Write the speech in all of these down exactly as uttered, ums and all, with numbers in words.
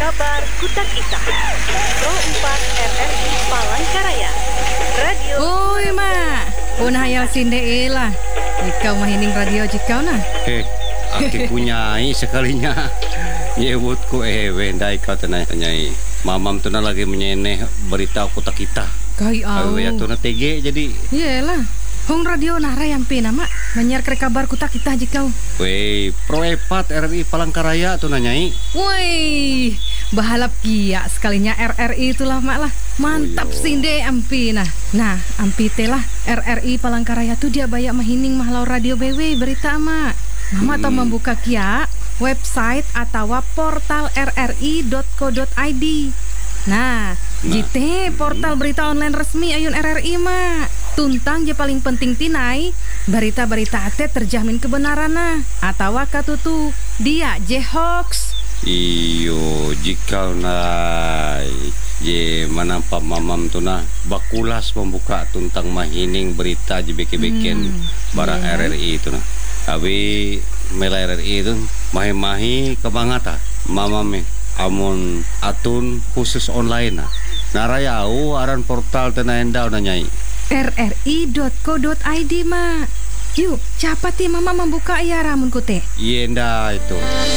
Kabar Kuta Kita. Pro empat R R I Palangkaraya. Radio. Oi, Mak. Pun hayal sinde lah. Ikau mahining radio jikau nah. Eh, aki punyai sekalinya. Nyebutku eh wendai kau tenai tanyai. Mamam tu na lagi menyeneh berita Kuta Kita. Kai au. Awe ya tu na T G jadi. Iyalah. Hong radio nara yang pina mak menyiar kabar Kuta Kita jikau. Wei, Pro empat R R I Palangkaraya tu nanyai. Woi, bahalap kia sekalinya R R I itulah mak lah. Mantap Oh, sinde ampi nah. Nah, ampi telah R R I Palangkaraya tu dia banyak mahining mahlau radio B W berita mak. Mama hmm. tau membuka kia website atau portal r r i dot co dot i d. Nah, nah. Jite portal berita online resmi ayun R R I mak. Tuntang je paling penting tinai berita-berita ate terjamin kebenaran nah atau katutu dia je hoax. Iyo jika nai je manampa mamam tu na bakulas membuka tuntang mahining berita je beke-beken hmm, bara yeah. R R I itu na. Abi mela R R I itu mahi-mahi kebangata mamam amun atun khusus online na. Narayau aran portal tenaenda na nyai. r r i dot co dot i d mak. Yuk, capati mama membuka ya ramun kute. Yenda itu.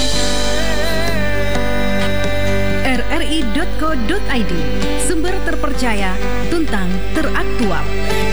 r r i dot co dot i d, sumber terpercaya, tuntang teraktual.